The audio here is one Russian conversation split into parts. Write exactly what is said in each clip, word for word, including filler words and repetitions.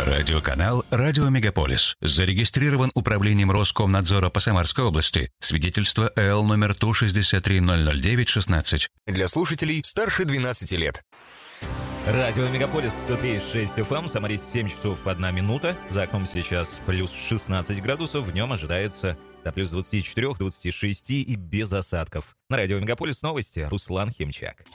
Радиоканал «Радио Мегаполис» зарегистрирован Управлением Роскомнадзора по Самарской области. Свидетельство эл номер Ту шестьдесят три ноль ноль девять шестнадцать. Для слушателей старше двенадцати лет. Радио Мегаполис сто три и шесть эф эм, Самаре семь часов одна минута. За окном сейчас плюс шестнадцать градусов, в нем ожидается до плюс двадцати четырёх, двадцати шести и без осадков. На Радио Мегаполис новости. Руслан Химчак.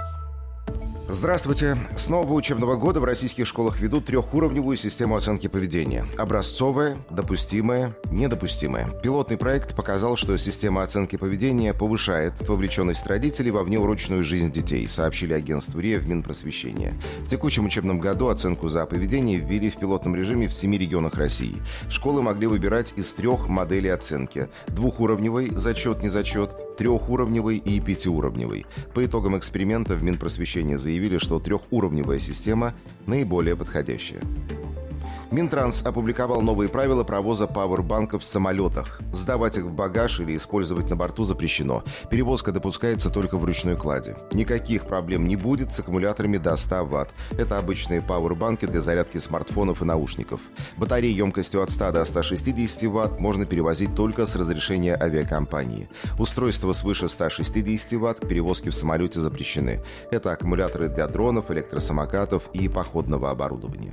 Здравствуйте. С нового учебного года в российских школах ведут трехуровневую систему оценки поведения. Образцовая, допустимая, недопустимая. Пилотный проект показал, что система оценки поведения повышает вовлеченность родителей во внеурочную жизнь детей, сообщили агентству РИА в Минпросвещения. В текущем учебном году оценку за поведение ввели в пилотном режиме в семи регионах России. Школы могли выбирать из трех моделей оценки: двухуровневый, зачет-незачет, трехуровневый и пятиуровневый. По итогам эксперимента в Минпросвещении заявили, что трехуровневая система наиболее подходящая. Минтранс опубликовал новые правила провоза пауэрбанков в самолетах. Сдавать их в багаж или использовать на борту запрещено. Перевозка допускается только в ручной кладе. Никаких проблем не будет с аккумуляторами до ста ватт. Это обычные пауэрбанки для зарядки смартфонов и наушников. Батареи емкостью от ста до ста шестидесяти ватт можно перевозить только с разрешения авиакомпании. Устройства свыше ста шестидесяти ватт к перевозке в самолете запрещены. Это аккумуляторы для дронов, электросамокатов и походного оборудования.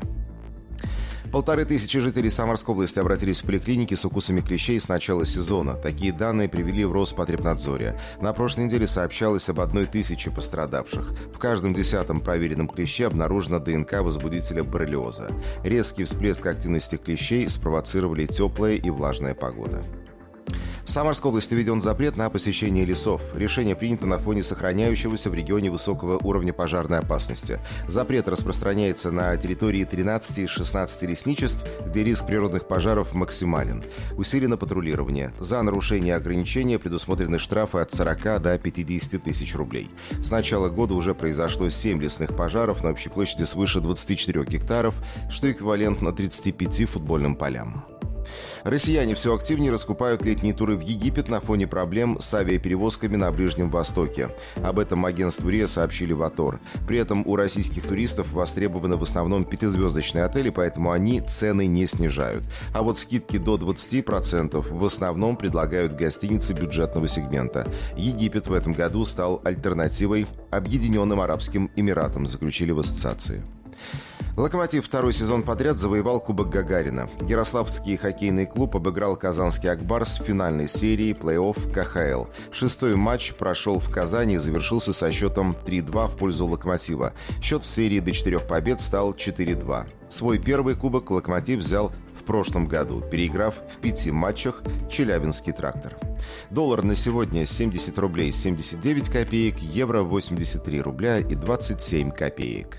Полторы тысячи жителей Самарской области обратились в поликлиники с укусами клещей с начала сезона. Такие данные привели в Роспотребнадзоре. На прошлой неделе сообщалось об одной тысяче пострадавших. В каждом десятом проверенном клеще обнаружена ДНК возбудителя боррелиоза. Резкий всплеск активности клещей спровоцировали теплая и влажная погода. В Самарской области введен запрет на посещение лесов. Решение принято на фоне сохраняющегося в регионе высокого уровня пожарной опасности. Запрет распространяется на территории тринадцати из шестнадцати лесничеств, где риск природных пожаров максимален. Усилено патрулирование. За нарушение ограничения предусмотрены штрафы от сорока до пятидесяти тысяч рублей. С начала года уже произошло семь лесных пожаров на общей площади свыше двадцати четырёх гектаров, что эквивалентно тридцати пяти футбольным полям. Россияне все активнее раскупают летние туры в Египет на фоне проблем с авиаперевозками на Ближнем Востоке. Об этом агентству РИА сообщили в АТОР. При этом у российских туристов востребованы в основном пятизвездочные отели, поэтому они цены не снижают. А вот скидки до двадцати процентов в основном предлагают гостиницы бюджетного сегмента. Египет в этом году стал альтернативой Объединенным Арабским Эмиратам, заключили в ассоциации. «Локомотив» второй сезон подряд завоевал Кубок Гагарина. Ярославский хоккейный клуб обыграл казанский «Акбарс» в финальной серии плей-офф ка ха эл. Шестой матч прошел в Казани и завершился со счетом три-два в пользу «Локомотива». Счет в серии до четырех побед стал четыре-два. Свой первый кубок «Локомотив» взял в прошлом году, переиграв в пяти матчах Челябинский «Трактор». Доллар на сегодня семьдесят рублей семьдесят девять копеек, евро восемьдесят три рубля и двадцать семь копеек.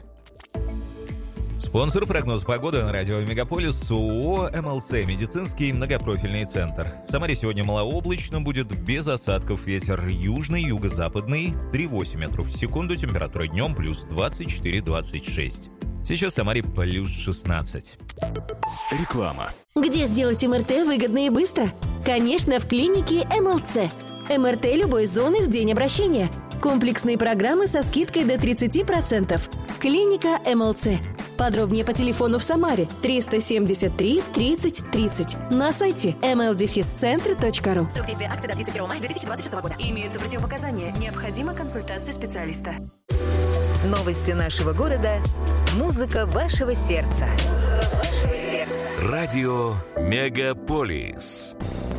Спонсор прогноз погоды на Радио Мегаполис ООО эм эл цэ «Медицинский многопрофильный центр». В Самаре сегодня малооблачно, будет без осадков. Ветер южный, юго-западный, три и восемь метров в секунду. Температура днем плюс двадцать четыре - двадцать шесть. Сейчас в Самаре плюс шестнадцать. Реклама. Где сделать эм эр тэ выгодно и быстро? Конечно, в клинике эм эл цэ. эм эр тэ любой зоны в день обращения. Комплексные программы со скидкой до тридцати процентов. Клиника эм эл цэ. Подробнее по телефону в Самаре триста семьдесят три тридцать тридцать. На сайте эм эл дефис центр точка ру. Срок действия акции до тридцать первого мая две тысячи двадцать шестого года. Имеются противопоказания. Необходима консультация специалиста. Новости нашего города. Музыка вашего сердца. Музыка вашего сердца. Радио Мегаполис.